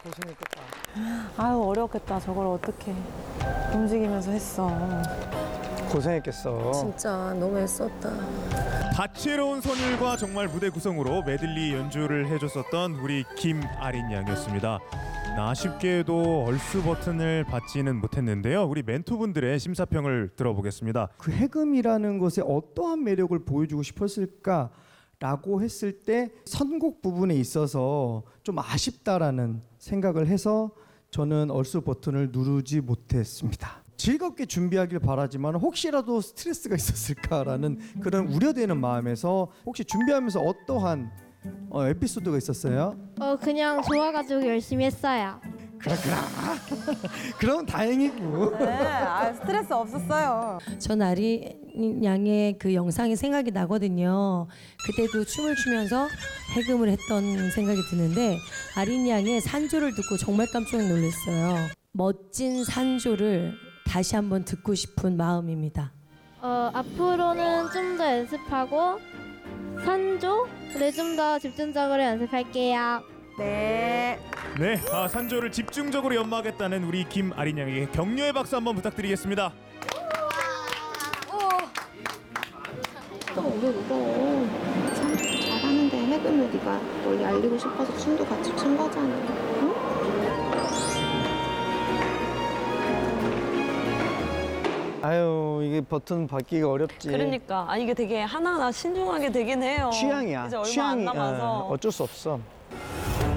고생했겠다. 아유 어려웠겠다. 저걸 어떻게 움직이면서 했어. 고생했겠어. 진짜 너무 애썼다. 다채로운 선율과 정말 무대 구성으로 메들리 연주를 해줬었던 우리 김아린 양이었습니다. 아쉽게도 얼쑤 버튼을 받지는 못했는데요. 우리 멘토분들의 심사평을 들어보겠습니다. 그 해금이라는 것에 어떠한 매력을 보여주고 싶었을까라고 했을 때 선곡 부분에 있어서 좀 아쉽다라는 생각을 해서 저는 얼쑤 버튼을 누르지 못했습니다. 즐겁게 준비하길 바라지만 혹시라도 스트레스가 있었을까라는 그런 우려되는 마음에서 혹시 준비하면서 어떠한 에피소드가 있었어요? 그냥 좋아가지고 열심히 했어요. 그렇구나. 그럼 다행이고. 네, 스트레스 없었어요. 전 아린 양의 그 영상이 생각이 나거든요. 그때도 춤을 추면서 해금을 했던 생각이 드는데 아린 양의 산조를 듣고 정말 깜짝 놀랐어요. 멋진 산조를 다시 한번 듣고 싶은 마음입니다. 앞으로는 좀 더 연습하고 산조를 좀 더 집중적으로 연습할게요. 네. 네, 산조를 집중적으로 연마하겠다는 우리 김아린 양에게 격려의 박수 한번 부탁드리겠습니다. 또 오래 울어. 산조 잘하는데 해금을 네가 널리 알리고 싶어서 춤도 같이 춘 거잖아. 응? 아유, 이게 버튼 받기가 어렵지. 그러니까 아니 이게 되게 하나하나 신중하게 되긴 해요. 취향이야. 이제 얼마 취향이 안 남아서. 어쩔 수 없어.